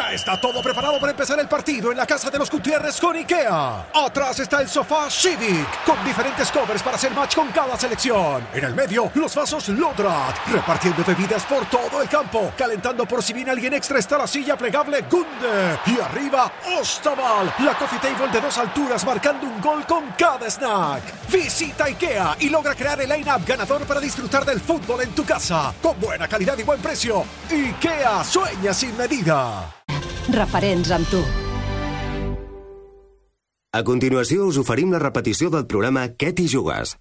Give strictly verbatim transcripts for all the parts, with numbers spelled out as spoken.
Ya está todo preparado para empezar el partido en la casa de los Gutiérrez con IKEA. Atrás está el sofá Civic, con diferentes covers para hacer match con cada selección. En el medio, los vasos Lodrat, repartiendo bebidas por todo el campo. Calentando por si viene alguien extra está la silla plegable Gunde. Y arriba, Ostaval, la coffee table de dos alturas marcando un gol con cada snack. Visita IKEA y logra crear el line-up ganador para disfrutar del fútbol en tu casa. Con buena calidad y buen precio. IKEA, sueña sin medida. Referents amb tu. A continuació us oferim la repetició del programa Què t'hi jugues?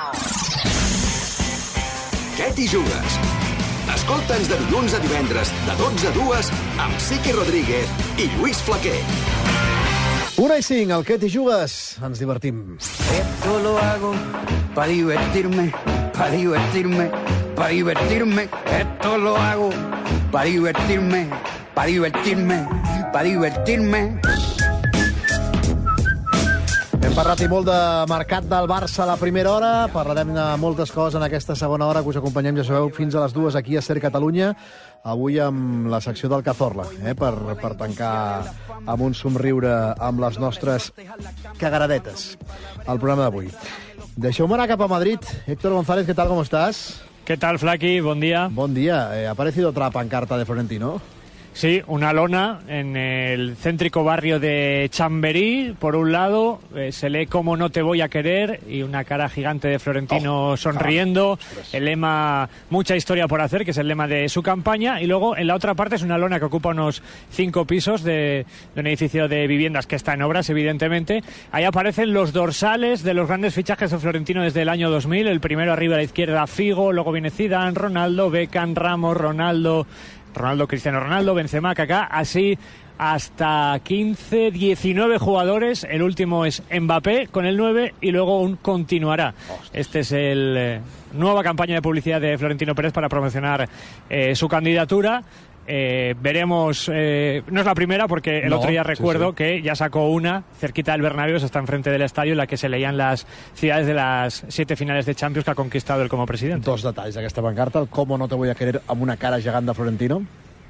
Què t'hi jugues? Escolta'ns de dilluns a divendres, de dotze a dues, amb Siqui Rodríguez i Lluís Flaquer. Una i cinc, el Què t'hi jugues? Ens divertim. Esto lo hago para divertirme, para divertirme, para divertirme. Esto lo hago para divertirme, para divertirme, para divertirme. Hem parlat i molt de mercat del Barça a la primera hora, parlarem de moltes coses en aquesta segona hora que us acompanyem, ja sabeu, fins a les dues aquí a Ser Catalunya, avui amb la secció del Cazorla, eh, per, per tancar amb un somriure amb les nostres cagaradetes el programa d'avui. Deixeu-me anar cap a Madrid. Héctor González, ¿qué tal? ¿Cómo estás? ¿Qué tal, Flaqui? Buen día. Buen día. Eh, ha aparecido otra pancarta de Florentino. Sí, una lona en el céntrico barrio de Chamberí. Por un lado, eh, se lee "Cómo no te voy a querer" y una cara gigante de Florentino oh, sonriendo. El lema "Mucha historia por hacer", que es el lema de su campaña. Y luego, en la otra parte, es una lona que ocupa unos cinco pisos de, de un edificio de viviendas que está en obras, evidentemente. Ahí aparecen los dorsales de los grandes fichajes de Florentino desde el año dos mil. El primero arriba a la izquierda, Figo. Luego viene Zidane, Ronaldo, Beckham, Ramos, Ronaldo... Ronaldo, Cristiano Ronaldo, Benzema, Kaká, así hasta quince, diecinueve jugadores. El último es Mbappé con el nueve y luego un continuará. Este es el eh, nueva campaña de publicidad de Florentino Pérez para promocionar eh, su candidatura. Eh, veremos, eh, no es la primera porque el no, otro día recuerdo sí, sí. que ya sacó una cerquita del Bernabéu, está enfrente del estadio, en la que se leían las ciudades de las siete finales de Champions que ha conquistado él como presidente. Dos detalls d'aquesta pancarta, el "Cómo no te voy a querer" amb una cara gegant de Florentino.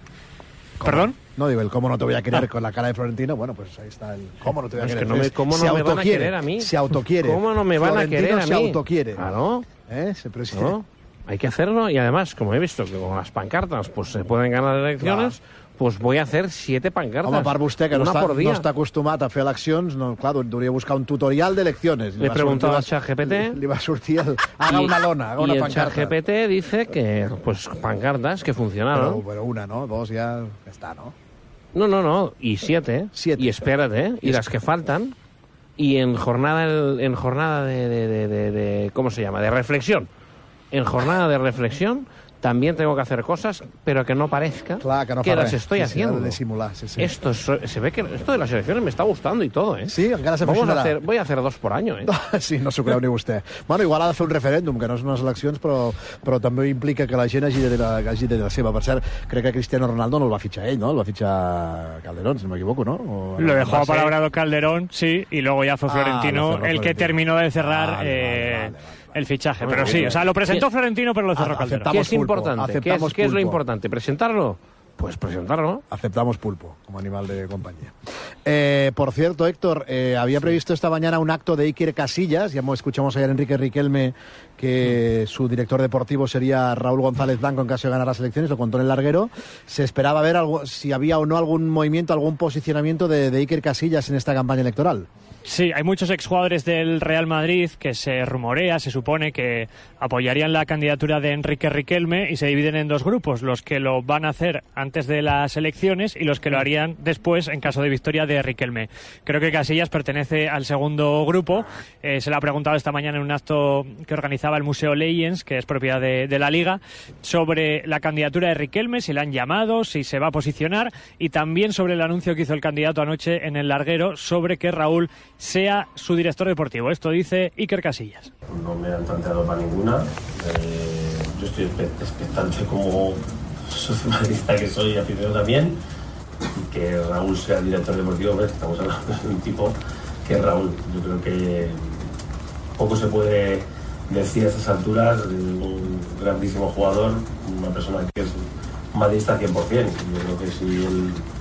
¿Perdón? No, digo, el "Cómo no te voy a querer" ah. con la cara de Florentino. Bueno, pues ahí está el "Cómo no te voy a es querer". Que no me, ¿Cómo no se me van a querer a mí? Se autoquiere. ¿Cómo no me van Florentino a querer a mí? se autoquiere. Claro. ¿Eh? Se preside. No, hay que hacerlo y además, como he visto que con las pancartas pues se pueden ganar elecciones, claro. Pues voy a hacer siete pancartas. Home, a part vostè, que no està, por día. no està acostumat a fer eleccions, no, clar, hauria de buscar un tutorial d'elecciones. Le he preguntado al ChatGPT. Li, li va sortir el... Haga y, una lona, haga una pancarta. Y el ChatGPT dice que, pues, pancartas que funcionaron. Pero, pero una, ¿no? Dos ya, ya está, ¿no? No, no, no. Y siete. siete. Y espérate. Y, y las que faltan. Y en jornada, en jornada de, de, de, de, de... ¿Cómo se llama? De reflexión. En jornada de reflexión también tengo que hacer cosas, pero que no parezca Clar, que, no que las res. estoy sí, haciendo. Sí, de simular, sí, sí. Esto es, se ve que esto de las elecciones me está gustando y todo, ¿eh? Sí, encara se Vamos a hacer, voy a hacer dos por año, ¿eh? Sí, no s'ho creu ni vostè. Bueno, igual ha de fer un referèndum, que no són unes eleccions, però, però també implica que la gent hagi de la, hagi de la seva. Per cert, crec que Cristiano Ronaldo no el va fitxar ell, ¿no? El va fitxar Calderón, si no m'equivoco, ¿no? O, Lo dejó apalabrado Calderón, sí, y luego ya fue Florentino ah, el que terminó de cerrar... Vale, eh, vale, vale, vale. El fichaje, pero sí, o sea, lo presentó Florentino, pero lo cerró Calderón. ¿Qué es importante? ¿Qué es, ¿Qué es lo importante? ¿Presentarlo? Pues presentarlo. Aceptamos pulpo como animal de compañía. Eh, por cierto, Héctor, eh, había previsto esta mañana un acto de Iker Casillas. Ya escuchamos ayer a Enrique Riquelme que su director deportivo sería Raúl González Blanco en caso de ganar las elecciones, lo contó en el larguero. Se esperaba ver algo, si había o no algún movimiento, algún posicionamiento de, de Iker Casillas en esta campaña electoral. Sí, hay muchos exjugadores del Real Madrid que se rumorea, se supone que apoyarían la candidatura de Enrique Riquelme y se dividen en dos grupos, los que lo van a hacer antes de las elecciones y los que lo harían después en caso de victoria de Riquelme. Creo que Casillas pertenece al segundo grupo, eh, se le ha preguntado esta mañana en un acto que organizaba el Museo Legends, que es propiedad de, de la Liga, sobre la candidatura de Riquelme, si le han llamado, si se va a posicionar, y también sobre el anuncio que hizo el candidato anoche en el larguero sobre que Raúl sea su director deportivo. Esto dice Iker Casillas. No me han planteado para ninguna. Eh, yo estoy expectante como socialista que soy, aficionado también, y que Raúl sea el director deportivo. ¿Ves? Estamos hablando de un tipo que es Raúl. Yo creo que poco se puede decir a estas alturas de un grandísimo jugador, una persona que es madridista cien por ciento. Yo creo que si él